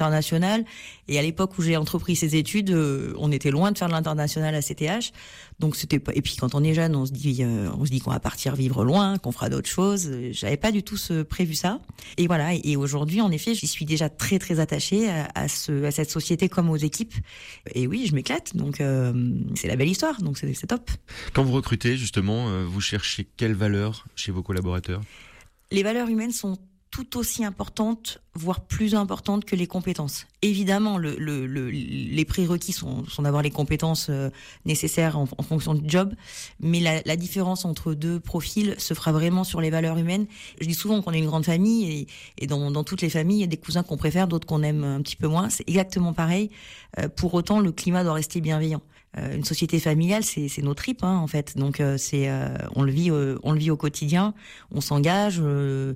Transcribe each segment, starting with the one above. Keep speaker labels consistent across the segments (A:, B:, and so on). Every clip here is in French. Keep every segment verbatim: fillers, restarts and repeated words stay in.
A: international. Et à l'époque où j'ai entrepris ces études, euh, on était loin de faire de l'international à C T H. Donc c'était pas. Et puis quand on est jeune, on se dit, euh, on se dit qu'on va partir vivre loin, qu'on fera d'autres choses. J'avais pas du tout ce, prévu ça. Et voilà. Et, et aujourd'hui, en effet, j'y suis déjà très très attachée à, à, ce, à cette société comme aux équipes. Et oui, je m'éclate. Donc euh, c'est la belle histoire. Donc c'est, c'est top.
B: Quand vous recrutez, justement, euh, vous cherchez quelles valeurs chez vos collaborateurs ?
A: Les valeurs humaines sont tout aussi importantes, voire plus importantes que les compétences. Évidemment, le, le, le, les prérequis sont, sont d'avoir les compétences euh, nécessaires en, en fonction du job, mais la, la différence entre deux profils se fera vraiment sur les valeurs humaines. Je dis souvent qu'on est une grande famille, et, et dans, dans toutes les familles, il y a des cousins qu'on préfère, d'autres qu'on aime un petit peu moins. C'est exactement pareil. Euh, pour autant, le climat doit rester bienveillant. Euh, une société familiale, c'est, c'est nos tripes, hein, en fait. Donc, euh, c'est, euh, on le vit, euh, on le vit au quotidien. On s'engage. Euh,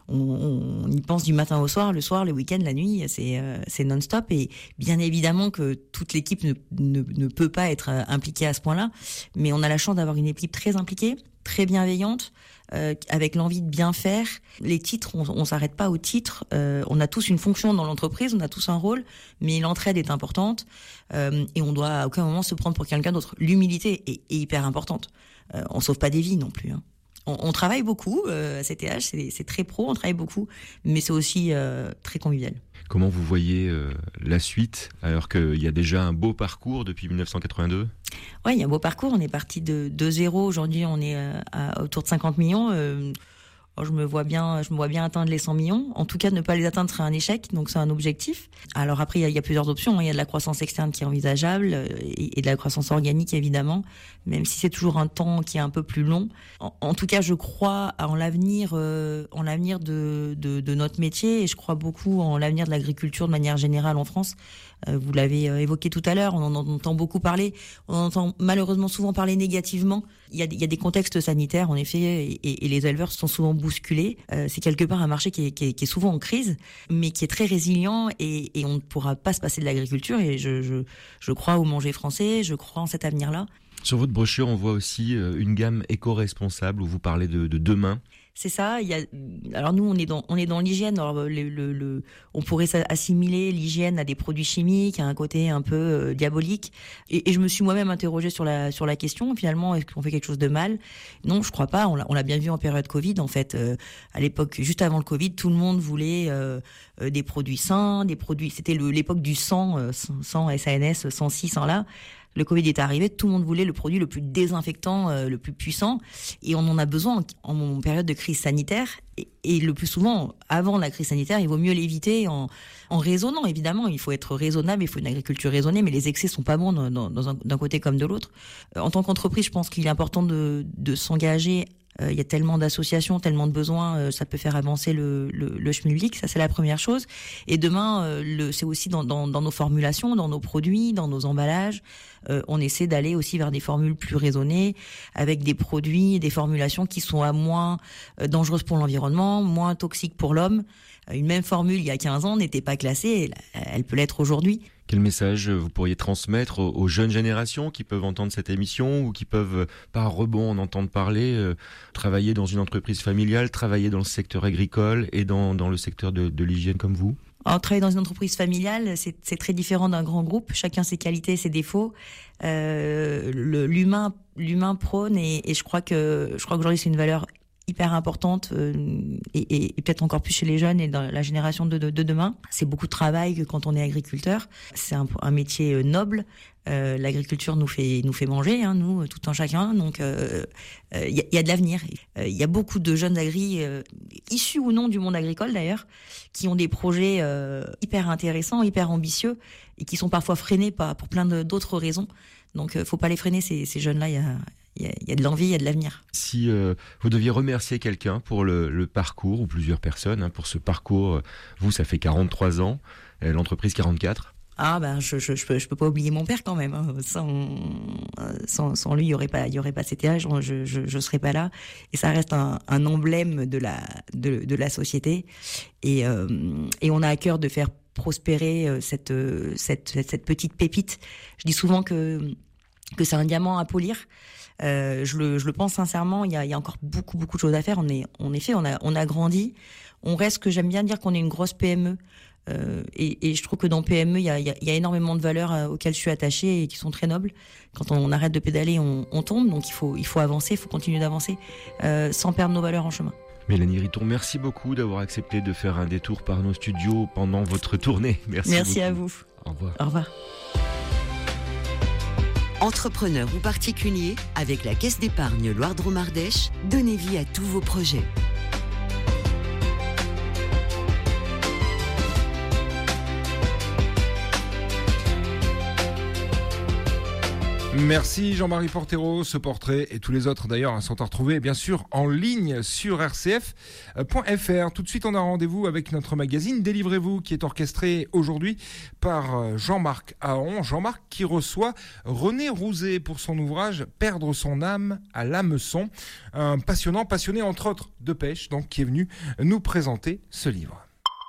A: On, on y pense du matin au soir, le soir, le week-end, la nuit, c'est, euh, c'est non-stop. Et bien évidemment que toute l'équipe ne, ne, ne peut pas être impliquée à ce point-là, mais on a la chance d'avoir une équipe très impliquée, très bienveillante, euh, avec l'envie de bien faire. Les titres, on, on s'arrête pas aux titres. Euh, on a tous une fonction dans l'entreprise, on a tous un rôle, mais l'entraide est importante, euh, et on doit à aucun moment se prendre pour quelqu'un d'autre. L'humilité est, est hyper importante. Euh, on sauve pas des vies non plus, hein. On, on travaille beaucoup euh, à C T H, c'est, c'est très pro, on travaille beaucoup, mais c'est aussi euh, très convivial.
B: Comment vous voyez euh, la suite, alors qu'il y a déjà un beau parcours depuis dix-neuf cent quatre-vingt-deux ?
A: Oui, il y a un beau parcours, on est parti de, de zéro, aujourd'hui on est euh, à autour de cinquante millions. Euh, je me vois bien, je me vois bien atteindre les cent millions. En tout cas, ne pas les atteindre serait un échec, donc c'est un objectif. Alors après, il y a, il y a plusieurs options. Il y a de la croissance externe qui est envisageable et, et de la croissance organique, évidemment, même si c'est toujours un temps qui est un peu plus long. En, en tout cas, je crois en l'avenir, euh, en l'avenir de, de, de notre métier, et je crois beaucoup en l'avenir de l'agriculture de manière générale en France. Euh, vous l'avez euh, évoqué tout à l'heure, on en entend beaucoup parler, on en entend malheureusement souvent parler négativement. Il y a, il y a des contextes sanitaires, en effet, et, et les éleveurs sont souvent bousculés. Euh, c'est quelque part un marché qui est, qui, est, qui est souvent en crise, mais qui est très résilient, et, et on ne pourra pas se passer de l'agriculture. Et je, je, je crois au manger français, je crois en cet avenir-là.
B: Sur votre brochure, on voit aussi une gamme éco-responsable où vous parlez de, de demain.
A: C'est ça. Il y a, alors nous, on est dans, on est dans l'hygiène. Alors le, le, le, on pourrait assimiler l'hygiène à des produits chimiques, à un côté un peu euh, diabolique. Et, et je me suis moi-même interrogée sur la, sur la question. Finalement, est-ce qu'on fait quelque chose de mal ? Non, je crois pas. On l'a, on l'a bien vu en période Covid. En fait, euh, à l'époque, juste avant le Covid, tout le monde voulait euh, euh, des produits sains, des produits. C'était le, l'époque du sang, euh, sans S A N S, sans ci, sans là. Le Covid est arrivé, tout le monde voulait le produit le plus désinfectant, euh, le plus puissant, et on en a besoin en, en période de crise sanitaire. Et, et le plus souvent, avant la crise sanitaire, il vaut mieux l'éviter en, en raisonnant. Évidemment, il faut être raisonnable, il faut une agriculture raisonnée, mais les excès sont pas bons dans, dans, dans un, d'un côté comme de l'autre. Euh, en tant qu'entreprise, je pense qu'il est important de, de s'engager. Il euh, y a tellement d'associations, tellement de besoins, euh, ça peut faire avancer le, le, le schmilblick, ça c'est la première chose. Et demain, euh, le, c'est aussi dans, dans, dans nos formulations, dans nos produits, dans nos emballages. Euh, on essaie d'aller aussi vers des formules plus raisonnées, avec des produits, des formulations qui sont à moins euh, dangereuses pour l'environnement, moins toxiques pour l'homme. Euh, une même formule il y a quinze ans n'était pas classée, elle, elle peut l'être aujourd'hui.
B: Quel message vous pourriez transmettre aux jeunes générations qui peuvent entendre cette émission ou qui peuvent, par rebond, en entendre parler, euh, travailler dans une entreprise familiale, travailler dans le secteur agricole et dans, dans le secteur de, de l'hygiène comme vous ?
A: Alors, travailler dans une entreprise familiale, c'est, c'est très différent d'un grand groupe. Chacun ses qualités, ses défauts. Euh, le, l'humain, l'humain prône, et, et je crois que, je crois qu'aujourd'hui c'est une valeur hyper importante, euh, et, et, et peut-être encore plus chez les jeunes et dans la génération de, de, de demain. C'est beaucoup de travail que quand on est agriculteur. C'est un, un métier noble. Euh, l'agriculture nous fait nous fait manger, hein, nous, tout un chacun. Donc, il euh, euh, y, a, y a de l'avenir. Il euh, y a beaucoup de jeunes agris, euh, issus ou non du monde agricole d'ailleurs, qui ont des projets euh, hyper intéressants, hyper ambitieux, et qui sont parfois freinés par, pour plein de, d'autres raisons. Donc, euh, faut pas les freiner, ces, ces jeunes-là. Il y a Il y, a, il y a de l'envie, il y a de l'avenir.
B: Si euh, vous deviez remercier quelqu'un pour le, le parcours, ou plusieurs personnes, hein, pour ce parcours, vous, ça fait quarante-trois ans, euh, l'entreprise quarante-quatre.
A: Ah ben je je je peux je peux pas oublier mon père quand même, hein. Sans sans sans lui il y aurait pas il y aurait pas C T H, je je je serais pas là, et ça reste un un emblème de la de de la société, et euh, et on a à cœur de faire prospérer cette cette cette petite pépite. Je dis souvent que que c'est un diamant à polir. Euh, je le je le pense sincèrement. Il y a il y a encore beaucoup beaucoup de choses à faire. On est en effet on a on a grandi. On reste, que j'aime bien dire qu'on est une grosse P M E. Euh, et, et je trouve que dans P M E, il y a, y, a, y a énormément de valeurs euh, auxquelles je suis attachée et qui sont très nobles. Quand on arrête de pédaler, on, on tombe, donc il faut, il faut avancer, il faut continuer d'avancer euh, sans perdre nos valeurs en chemin.
B: Mélanie Riton, merci beaucoup d'avoir accepté de faire un détour par nos studios pendant votre tournée. Merci,
A: merci
B: beaucoup.
A: à vous.
B: Au revoir.
A: Au revoir.
C: Entrepreneur ou particulier, avec la Caisse d'épargne Loire-Drôme-Ardèche, donnez vie à tous vos projets.
D: Merci Jean-Marie Portero. Ce portrait et tous les autres d'ailleurs sont à retrouver bien sûr en ligne sur r c f point f r. Tout de suite on a rendez-vous avec notre magazine Délivrez-vous qui est orchestré aujourd'hui par Jean-Marc Aon. Jean-Marc qui reçoit René Rouzet pour son ouvrage Perdre son âme à l'hameçon. Un passionnant, passionné entre autres de pêche, donc qui est venu nous présenter ce livre.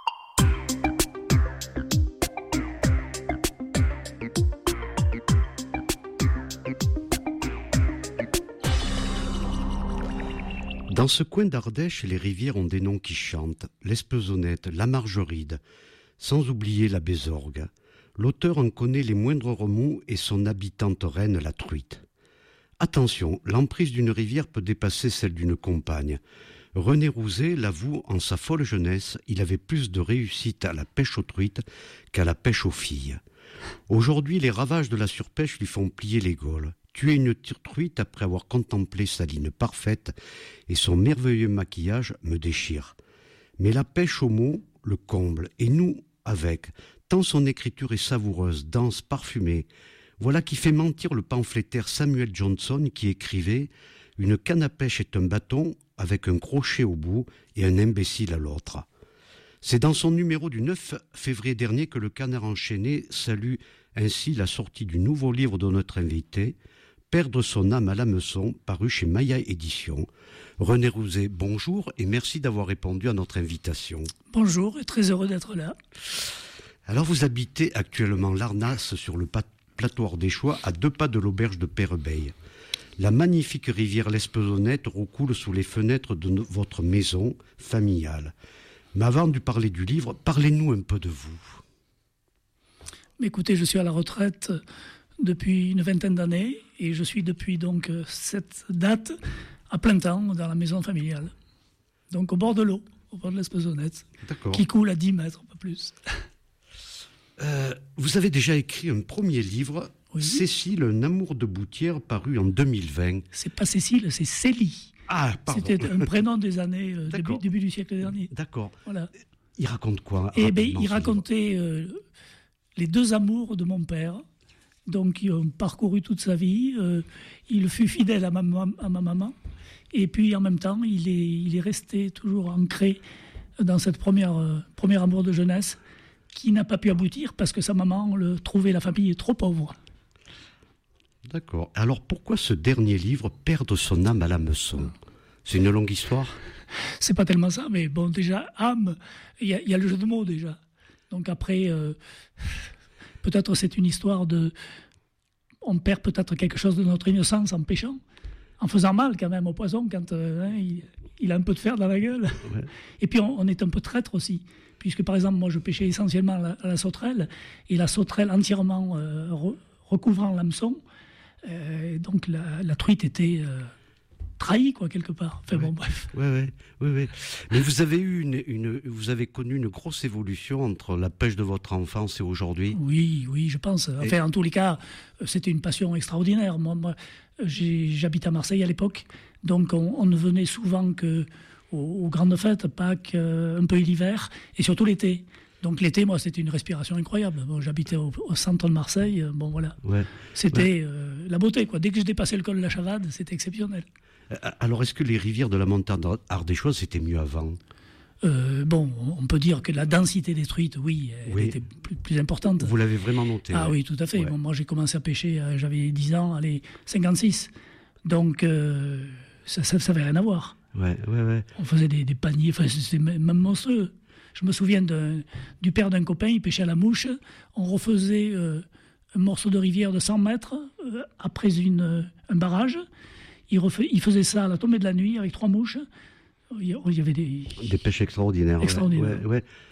E: Dans ce coin d'Ardèche, les rivières ont des noms qui chantent, l'Espesonnette, la Margeride, sans oublier la Bézorgue. L'auteur en connaît les moindres remous et son habitante reine, la truite. Attention, l'emprise d'une rivière peut dépasser celle d'une compagne. René Rouzet l'avoue, en sa folle jeunesse, il avait plus de réussite à la pêche aux truites qu'à la pêche aux filles. Aujourd'hui, les ravages de la surpêche lui font plier les gaules. Tuer une truite après avoir contemplé sa ligne parfaite et son merveilleux maquillage me déchire. Mais la pêche au mot le comble, et nous avec, tant son écriture est savoureuse, dense, parfumée. Voilà qui fait mentir le pamphlétaire Samuel Johnson qui écrivait « Une canne à pêche est un bâton avec un crochet au bout et un imbécile à l'autre ». C'est dans son numéro du neuf février dernier que le Canard enchaîné salue ainsi la sortie du nouveau livre de notre invité, Perdre son âme à l'hameçon, paru chez Maya Éditions. René Rouzet, bonjour et merci d'avoir répondu à notre invitation.
F: Bonjour et très heureux d'être là.
E: Alors vous habitez actuellement l'Arnas sur le plateau ardéchois à deux pas de l'auberge de Peyrebeil. La magnifique rivière l'Espesonnette recoule sous les fenêtres de no- votre maison familiale. Mais avant de parler du livre, parlez-nous un peu de vous.
F: Écoutez, je suis à la retraite depuis une vingtaine d'années et je suis depuis donc cette date à plein temps dans la maison familiale. Donc au bord de l'eau, au bord de l'Espesonnette, qui coule à dix mètres, pas plus.
E: Euh, vous avez déjà écrit un premier livre, oui. Cécile, un amour de boutière, paru en deux mille vingt.
F: C'est pas Cécile, c'est Célie.
E: Ah, pardon.
F: C'était un prénom des années euh, début, début du siècle dernier.
E: D'accord.
F: Voilà.
E: Il raconte quoi?
F: Eh bien, il racontait euh, les deux amours de mon père. Donc, ils ont parcouru toute sa vie. Euh, il fut fidèle à ma, à ma maman. Et puis, en même temps, il est, il est resté toujours ancré dans cette première, euh, premier amour de jeunesse qui n'a pas pu aboutir parce que sa maman le trouvait la famille trop pauvre.
E: D'accord. Alors, pourquoi ce dernier livre, Perdre son âme à l'hameçon? C'est une longue histoire?
F: C'est pas tellement ça, mais bon, déjà, âme, il y, y a le jeu de mots, déjà. Donc après... Euh, Peut-être c'est une histoire de... On perd peut-être quelque chose de notre innocence en pêchant, en faisant mal quand même au poisson quand euh, hein, il, il a un peu de fer dans la gueule. Ouais. Et puis on, on est un peu traître aussi, puisque par exemple moi je pêchais essentiellement à la, à la sauterelle, et la sauterelle entièrement euh, re, recouvrant l'hameçon, euh, donc la, la truite était... Euh, trahi quoi quelque part. Enfin
E: ouais.
F: bon bref.
E: Ouais, ouais, ouais, ouais. Mais vous avez eu une, une, vous avez connu une grosse évolution entre la pêche de votre enfance et aujourd'hui.
F: Oui, oui, je pense. Enfin, et... en tous les cas, c'était une passion extraordinaire. Moi, moi j'ai, j'habite à Marseille à l'époque, donc on, on ne venait souvent que aux, aux grandes fêtes, Pâques, euh, un peu l'hiver, et surtout l'été. Donc l'été, moi, c'était une respiration incroyable. Bon, j'habitais au, au centre de Marseille. Bon voilà,
E: ouais.
F: C'était
E: ouais.
F: Euh, la beauté quoi. Dès que je dépassais le col de la Chavade, c'était exceptionnel.
E: Alors, est-ce que les rivières de la montagne ardéchoise, c'était mieux avant?
F: euh, Bon, on peut dire que la densité des truites, oui, elle oui. était plus, plus importante.
E: Vous l'avez vraiment noté?
F: Ah
E: ouais.
F: oui, tout à fait.
E: Ouais.
F: Bon, moi, j'ai commencé à pêcher, euh, j'avais dix ans, allez, cinquante-six. Donc, euh, ça n'avait rien à voir.
E: Ouais, ouais, ouais.
F: On faisait des, des paniers, enfin, c'était même monstrueux. Je me souviens de, du père d'un copain, il pêchait à la mouche. On refaisait euh, un morceau de rivière de cent mètres euh, après une, euh, un barrage. Il, refait, il faisait ça à la tombée de la nuit avec trois mouches. Il y avait des...
E: Des pêches extraordinaires.
F: Extraordinaires.
E: Ouais, ouais.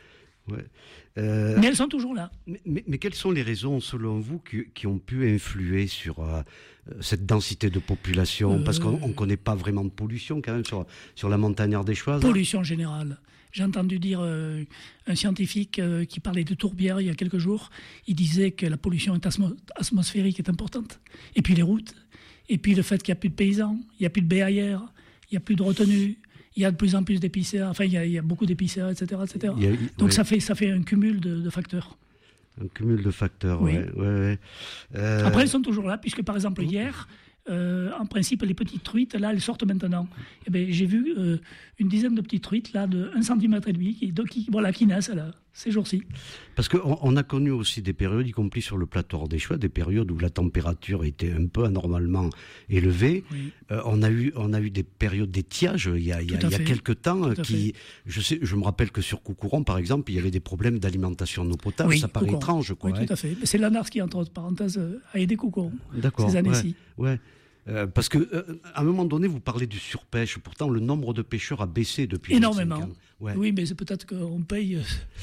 E: Ouais. Euh,
F: mais elles sont toujours là.
E: Mais, mais, mais quelles sont les raisons, selon vous, qui, qui ont pu influer sur euh, cette densité de population euh... Parce qu'on ne connaît pas vraiment de pollution, quand même, sur, sur la montagne ardéchoise.
F: Pollution générale. J'ai entendu dire euh, un scientifique euh, qui parlait de tourbières il y a quelques jours. Il disait que la pollution atmo- atmosphérique est importante. Et puis les routes. Et puis le fait qu'il n'y a plus de paysans, il n'y a plus de béaillères, il n'y a plus de retenues. Il y a de plus en plus d'épicéas, enfin il y a, il y a beaucoup d'épicéas, et cetera, et cetera. A, Donc ouais. ça fait ça fait un cumul de, de facteurs.
E: Un cumul de facteurs, oui. Ouais, ouais, ouais. Euh...
F: Après elles sont toujours là, puisque par exemple hier, euh, en principe les petites truites là elles sortent maintenant. Et ben j'ai vu euh, une dizaine de petites truites là de un centimètre et demi qui, qui voilà qui naissent là ces jours-ci.
E: Parce qu'on on a connu aussi des périodes, y compris sur le plateau ardéchois, des périodes où la température était un peu anormalement élevée. Oui. Euh, on a eu, on a eu des périodes d'étiage il y a, il y a, il y a quelques temps qui, je sais, je me rappelle que sur Coucouron, par exemple, il y avait des problèmes d'alimentation en eau potable. Oui, ça paraît Coucouron. étrange, quoi.
F: Oui, tout à fait. Mais c'est l'ANARS qui, entre parenthèses, a aidé Coucouron.
E: D'accord.
F: Ces années-ci.
E: Ouais. ouais. Euh, parce que euh, à un moment donné, vous parlez du surpêche. Pourtant, le nombre de pêcheurs a baissé depuis
F: énormément. Ouais. Oui, mais c'est peut-être qu'on paye. Euh,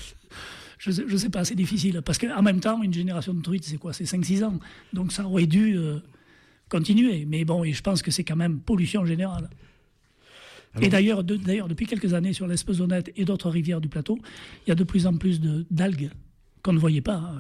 F: je sais, je sais pas, c'est difficile. Parce qu'en même temps, une génération de truites, c'est quoi ? C'est cinq six ans. Donc ça aurait dû euh, continuer. Mais bon, et je pense que c'est quand même pollution générale. Alors, et d'ailleurs, de, d'ailleurs, depuis quelques années, sur l'Espezonnette et d'autres rivières du plateau, il y a de plus en plus de, d'algues qu'on ne voyait pas.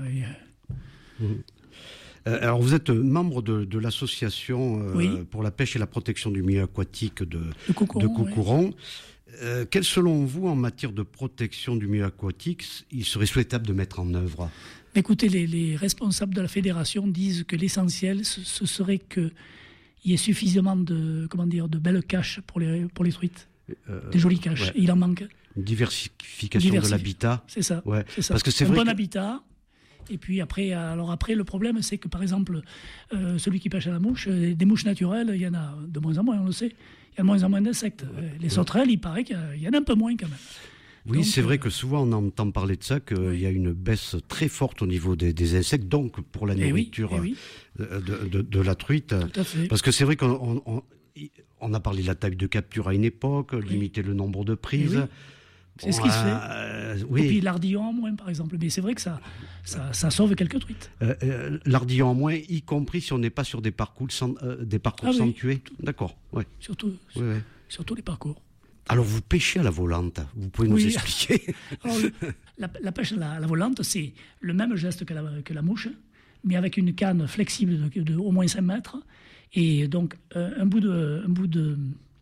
F: Et,
E: mmh. Euh, alors vous êtes membre de, de l'association euh, oui. pour la pêche et la protection du milieu aquatique de,
F: de Coucouron.
E: De Coucouron. Oui. Euh, quel, selon vous, en matière de protection du milieu aquatique, il serait souhaitable de mettre en œuvre ?
F: Écoutez, les, les responsables de la fédération disent que l'essentiel, ce, ce serait qu'il y ait suffisamment de, comment dire, de belles caches pour les, pour les truites. Euh, des jolies caches. Ouais. Il en manque.
E: Une diversification Diversif- de l'habitat.
F: C'est ça.
E: Ouais.
F: C'est ça.
E: Parce que c'est
F: un
E: vrai
F: bon
E: que...
F: habitat. Et puis après, alors après, le problème, c'est que par exemple, euh, celui qui pêche à la mouche, euh, des mouches naturelles, il y en a de moins en moins, on le sait. Il y a de moins en moins d'insectes. Ouais. Les sauterelles, il paraît qu'il y en a un peu moins quand même.
E: Oui, donc, c'est
F: euh...
E: vrai que souvent on entend parler de ça, qu'il oui. y a une baisse très forte au niveau des, des insectes, donc pour la nourriture
F: eh oui, eh oui.
E: de, de, de la truite.
F: Tout à fait.
E: Parce que c'est vrai qu'on on, on a parlé de la taille de capture à une époque, oui. limiter le nombre de prises.
F: C'est bon, ce qui se fait. Euh, oui. Et puis l'ardillon en moins, par exemple. Mais c'est vrai que ça, ça, ça sauve quelques truites.
E: Euh, euh, l'ardillon en moins, y compris si on n'est pas sur des parcours, sans, euh, des parcours ah, sanctués. Oui. D'accord. Ouais.
F: Surtout,
E: oui, oui.
F: surtout les parcours.
E: Alors vous pêchez à la volante. Vous pouvez nous oui. expliquer.
F: Alors, le, la, la pêche à la, à la volante, c'est le même geste que la, que la mouche, mais avec une canne flexible de, de au moins cinq mètres. Et donc euh, un bout de, un bout de,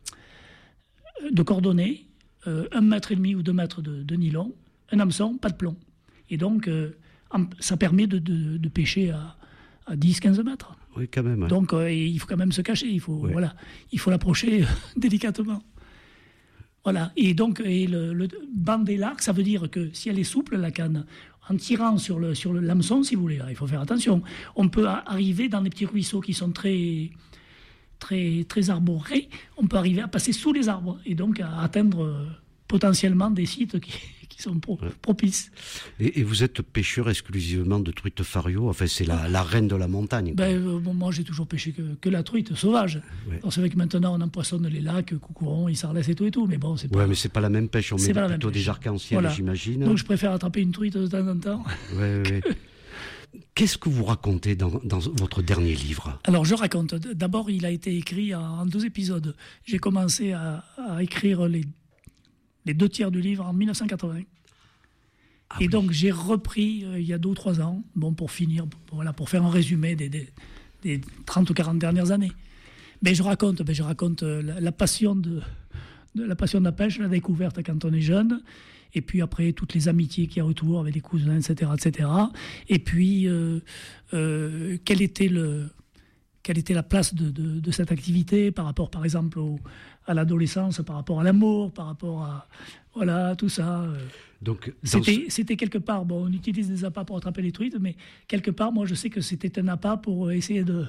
F: de cordonnet. Euh, un mètre et demi ou deux mètres de, de nylon, un hameçon, pas de plomb. Et donc, euh, ça permet de, de, de pêcher à, à dix à quinze mètres.
E: Oui, quand même.
F: Donc, euh, il faut quand même se cacher. Il faut, oui. voilà, il faut l'approcher délicatement. Voilà. Et donc, et le, le bander l'arc, ça veut dire que si elle est souple, la canne, en tirant sur le, sur le l'hameçon, si vous voulez, là, il faut faire attention. On peut arriver dans des petits ruisseaux qui sont très... Très, très arborés, on peut arriver à passer sous les arbres et donc à atteindre euh, potentiellement des sites qui, qui sont pro, propices.
E: Et, et vous êtes pêcheur exclusivement de truite fario, enfin c'est la, la reine de la montagne.
F: Ben, euh, bon, moi j'ai toujours pêché que, que la truite sauvage. Ouais. Alors, c'est vrai que maintenant on empoisonne les lacs, Coucouron, Isarlès et tout et tout, mais bon c'est pas...
E: Ouais, mais c'est pas la même pêche, on met plutôt des arcs-en-ciel, voilà. J'imagine.
F: Donc je préfère attraper une truite de temps en temps.
E: Ouais, ouais. Qu'est-ce que vous racontez dans, dans votre dernier livre ?
F: Alors, je raconte. D'abord, il a été écrit en, en deux épisodes. J'ai commencé à, à écrire les, les deux tiers du livre en mille neuf cent quatre-vingts. Ah et oui. donc, j'ai repris euh, il y a deux ou trois ans, bon, pour finir, pour, voilà, pour faire un résumé des, des, des trente ou quarante dernières années. Mais je raconte, mais je raconte la, la, passion de, de, la passion de la pêche, la découverte quand on est jeune. Et puis après, toutes les amitiés qu'il y a autour avec des cousins, et cetera, et cetera. Et puis, euh, euh, quelle était le, quelle était la place de, de, de cette activité par rapport, par exemple, au, à l'adolescence, par rapport à l'amour, par rapport à, voilà, tout ça.
E: Donc,
F: c'était, ce... c'était quelque part, bon, on utilise des appâts pour attraper les truites, mais quelque part, moi, je sais que c'était un appât pour essayer de,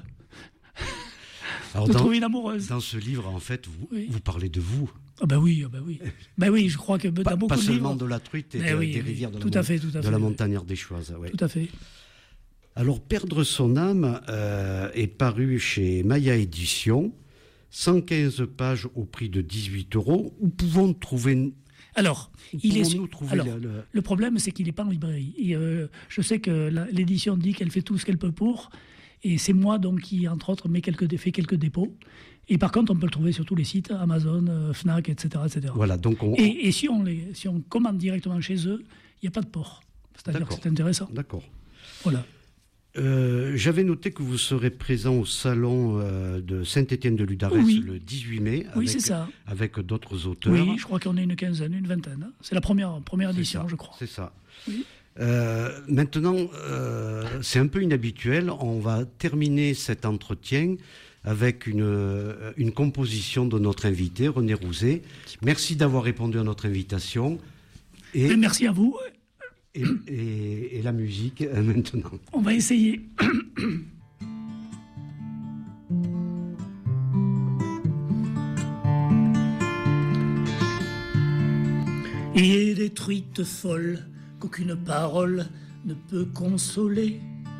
E: Alors,
F: de
E: dans,
F: trouver une amoureuse.
E: Dans ce livre, en fait, vous,
F: oui.
E: vous parlez de vous.
F: Ah ben oui, ah ben oui. Ben oui, je crois que dans
E: pas,
F: beaucoup
E: pas
F: de livres...
E: Pas seulement de la truite et de,
F: oui,
E: des rivières de,
F: tout
E: la,
F: à fait, tout à
E: de
F: fait,
E: la montagne ardéchoise. Ouais.
F: Tout à fait.
E: Alors, Perdre son âme euh, est paru chez Maya Éditions, cent quinze pages au prix de dix-huit euros. Où pouvons trouver
F: Alors, il est su...
E: trouver
F: Alors
E: le, le...
F: le problème, c'est qu'il n'est pas en librairie. Et, euh, je sais que la, l'édition dit qu'elle fait tout ce qu'elle peut pour, et c'est moi donc qui, entre autres, met quelques, fait quelques dépôts. Et par contre, on peut le trouver sur tous les sites, Amazon, euh, Fnac, et cetera, et cetera.
E: Voilà, donc on...
F: Et, et si, on les, si on commande directement chez eux, il n'y a pas de port. C'est-à-dire
E: D'accord.
F: que c'est intéressant.
E: D'accord.
F: Voilà.
E: Euh, j'avais noté que vous serez présent au salon euh, de Saint-Étienne-de-Ludarès
F: oui.
E: le dix-huit mai
F: Oui,
E: avec,
F: c'est ça.
E: avec d'autres auteurs.
F: Oui, je crois qu'on est une quinzaine, une vingtaine. C'est la première, première édition,
E: ça,
F: je crois.
E: C'est ça.
F: Oui.
E: Euh, maintenant, euh, c'est un peu inhabituel. On va terminer cet entretien avec une, une composition de notre invité, René Rouzet. Merci d'avoir répondu à notre invitation. Et...
F: Et merci à vous.
E: Et, et, et la musique euh, maintenant.
F: On va essayer. Et des truites folles qu'aucune parole ne peut consoler.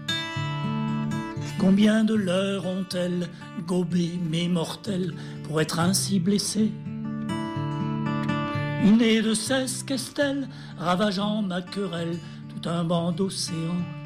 F: Combien de leurs ont-elles gobé mes mortels pour être ainsi blessés? Née de cesse qu'est-elle, ravageant ma querelle, tout un banc d'océan